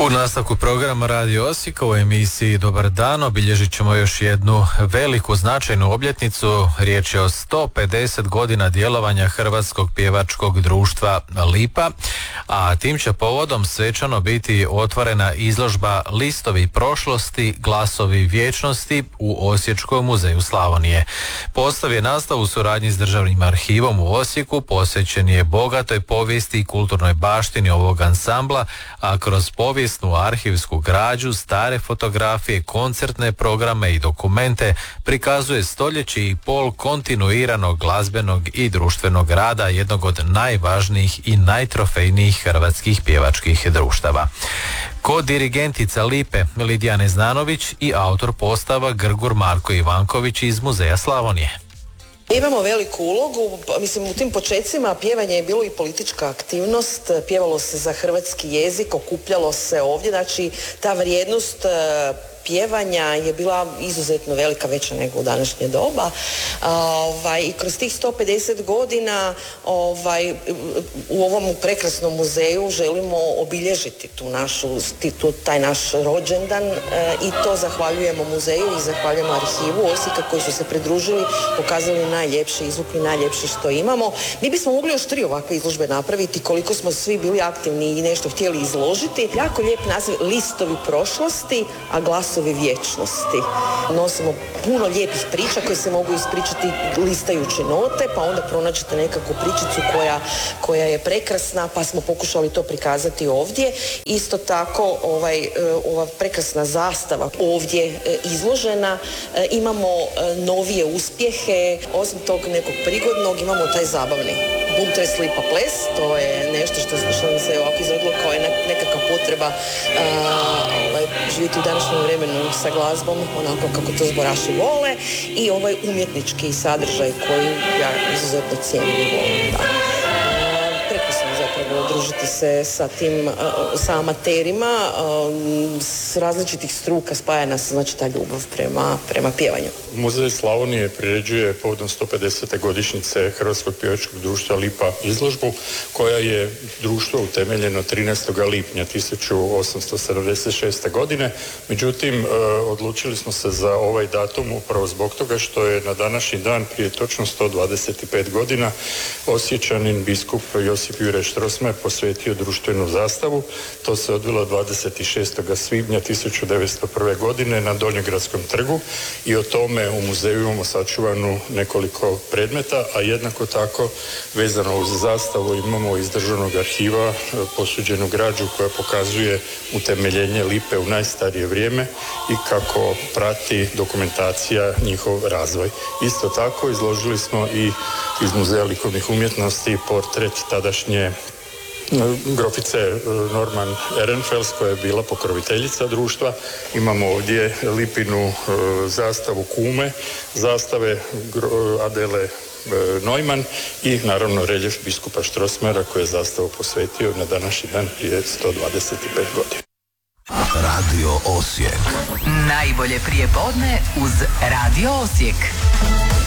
U nastavku programa Radio Osijeka u emisiji Dobar dan obilježit ćemo još jednu veliku značajnu obljetnicu. Riječ je o 150 godina djelovanja Hrvatskog pjevačkog društva Lipa, a tim će povodom svečano biti otvorena izložba Listovi prošlosti, glasovi vječnosti u Osječkom muzeju Slavonije. Postav je nastao u suradnji s Državnim arhivom u Osijeku, posvećen je bogatoj povijesti i kulturnoj baštini ovog ansambla, a kroz povijesnu arhivsku građu, stare fotografije, koncertne programe i dokumente prikazuje stoljeće i pol kontinuiranog glazbenog i društvenog rada jednog od najvažnijih i najtrofejnijih hrvatskih pjevačkih društava. Ko-dirigentica Lipe Lidija Neznanović i autor postava Grgur Marko Ivanković iz Muzeja Slavonije. Imamo veliku ulogu, mislim u tim počecima pjevanje je bilo i politička aktivnost, pjevalo se za hrvatski jezik, okupljalo se ovdje, znači ta vrijednost pjevanja je bila izuzetno velika, veća nego u današnje doba. I kroz tih 150 godina u ovom prekrasnom muzeju želimo obilježiti taj naš rođendan i to zahvaljujemo muzeju i zahvaljujemo arhivu Osijeka koji su se pridružili, pokazali najljepše, izvukli najljepše što imamo. Mi bismo mogli još 3 ovakve izložbe napraviti koliko smo svi bili aktivni i nešto htjeli izložiti. Jako lijep naziv Listovi prošlosti, a glasovi vječnosti. Nosimo puno lijepih priča koje se mogu ispričati listajući note, pa onda pronađete nekakvu pričicu koja je prekrasna, pa smo pokušali to prikazati ovdje. Isto tako ova prekrasna zastava ovdje izložena. Imamo novije uspjehe, osim tog nekog prigodnog imamo taj zabavni Buntres Lipa ples, to je nešto što mi se ovako izvedlo kao nekakva potreba živjeti u današnjem vremenu sa glazbom, onako kako to zboraši vole, i ovaj umjetnički sadržaj koji ja izuzetno cijenim i volim. Prekrasno zapravo družiti se sa amaterima s različitih struka, spaja nas znači ta ljubav prema pjevanju. Muzej Slavonije priređuje povodom 150. godišnjice Hrvatskog pjevačkog društva Lipa izložbu koja je društvo utemeljeno 13. lipnja 1876. godine. Međutim, odlučili smo se za ovaj datum upravo zbog toga što je na današnji dan prije točno 125 godina Osječanin biskup Josip Juraj Strossmayer posvetio društvenu zastavu. To se odvilo 26. svibnja 1901. godine na Donjogradskom trgu i o tome u muzeju imamo sačuvanu nekoliko predmeta, a jednako tako vezano uz zastavu imamo iz Državnog arhiva posuđenu građu koja pokazuje utemeljenje Lipe u najstarije vrijeme i kako prati dokumentacija njihov razvoj. Isto tako izložili smo i iz Muzeja likovnih umjetnosti portret tadašnje grofice Norman Ehrenfels koja je bila pokroviteljica društva. Imamo ovdje Lipinu zastavu kume, zastave Adele Neumann i naravno reljef biskupa Strossmayera koji je zastavu posvetio na današnji dan prije 125 godina. Radio Osijek. Najbolje prijepodne uz Radio Osijek.